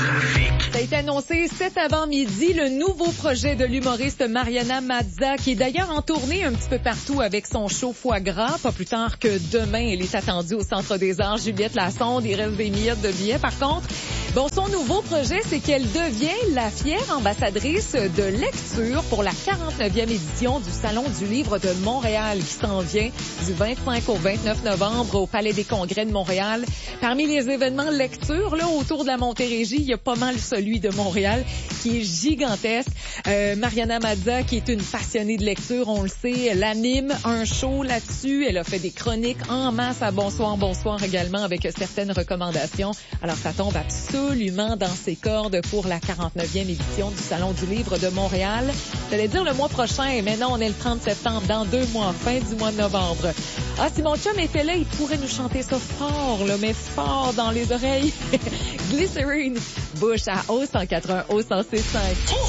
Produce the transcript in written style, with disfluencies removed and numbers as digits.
Ça a été annoncé cet avant-midi, le nouveau projet de l'humoriste Mariana Mazza, qui est d'ailleurs en tournée un petit peu partout avec son show Foie Gras. Pas plus tard que demain, elle est attendue au Centre des Arts Juliette Lassonde. Il reste des miettes de billets. Par contre, son nouveau projet, c'est qu'elle devient la fière ambassadrice de lecture pour la 49e édition du Salon du Livre de Montréal qui s'en vient du 25 au 29 novembre au Palais des Congrès de Montréal. Parmi les événements lecture, là, autour de la Montérégie, il y a pas mal celui de Montréal qui est gigantesque. Mariana Mazza, qui est une passionnée de lecture, on le sait, elle anime un show là-dessus. Elle a fait des chroniques en masse à Bonsoir également avec certaines recommandations. Alors, ça tombe absolument dans ses cordes pour la 49e édition du Salon du Livre de Montréal. J'allais dire le mois prochain, mais non, on est le 30 septembre, dans 2 mois, fin du mois de novembre. Ah, si mon chum était là, il pourrait nous chanter ça fort, là, mais fort dans les oreilles. Glycerine, Bush à O180, O106.5.